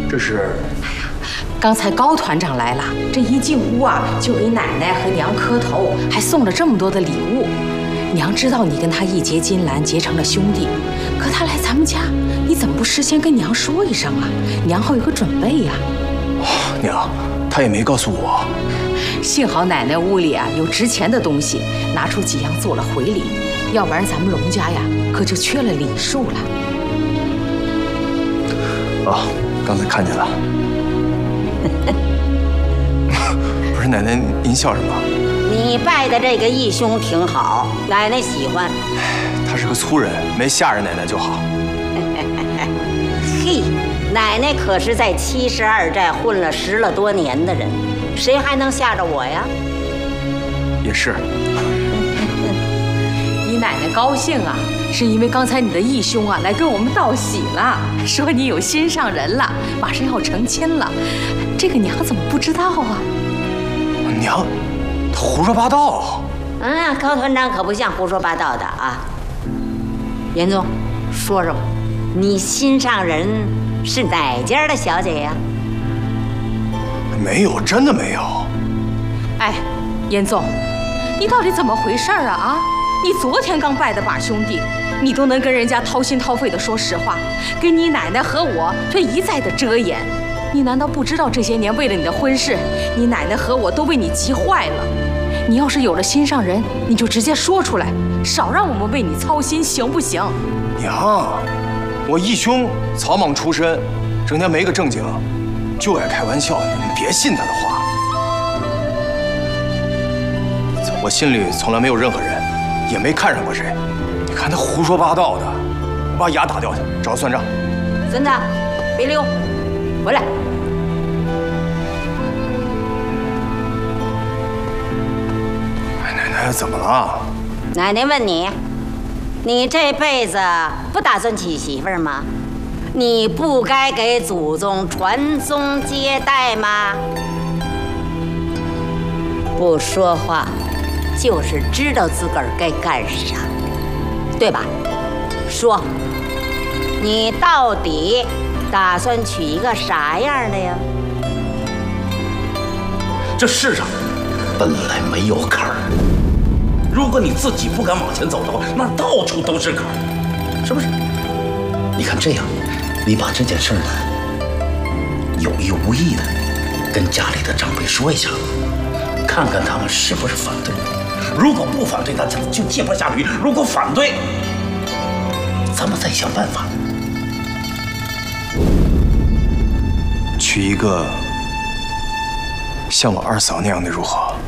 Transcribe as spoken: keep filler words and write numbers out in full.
这是…… 刚才高团长来了，这一进屋啊，就给奶奶和娘磕头，还送了这么多的礼物。娘知道你跟他一结金兰，结成了兄弟，可他来咱们家，你怎么不事先跟娘说一声啊？娘好有个准备呀。 哦，娘，他也没告诉我。 幸好奶奶屋里啊有值钱的东西，拿出几样做了回礼，要不然咱们龙家呀可就缺了礼数了。 啊，刚才看见了。不是奶奶，您笑什么？ 你拜的这个义兄挺好，奶奶喜欢。 他是个粗人，没吓着奶奶就好。 嘿，奶奶可是在七十二寨混了十了多年的人，谁还能吓着我呀？ 也是。 你奶奶高兴啊，是因为刚才你的义兄啊来跟我们道喜了，说你有心上人了，马上要成亲了。这个娘怎么不知道啊？ 娘，他胡说八道。 嗯，高团长可不像胡说八道的啊。严总，说说，你心上人是哪家的小姐呀？ 没有，真的没有。 哎，严总，你到底怎么回事啊？啊，你昨天刚拜的把兄弟，你都能跟人家掏心掏肺的说实话，跟你奶奶和我却一再的遮掩。你难道不知道这些年为了你的婚事，你奶奶和我都为你急坏了？你要是有了心上人，你就直接说出来，少让我们为你操心，行不行？ 娘，我义兄草莽出身，整天没个正经，就爱开玩笑，你们别信他的话。我心里从来没有任何人，也没看上过谁。你看他胡说八道的，我把牙打掉去，找他算账。 孙子，别溜，回来。 哎，奶奶怎么了？ 奶奶问你，你这辈子不打算娶媳妇儿吗？你不该给祖宗传宗接代吗？不说话，就是知道自个儿该干啥，对吧？说，你到底打算娶一个啥样的呀？ 这世上本来没有坎儿，如果你自己不敢往前走的话，那到处都是坎儿，是不是？你看这样，你把这件事呢，有意无意的跟家里的长辈说一下，看看他们是不是反对。如果不反对，那咱就借坡下驴；如果反对，咱们再想办法。 娶一个像我二嫂那样的如何？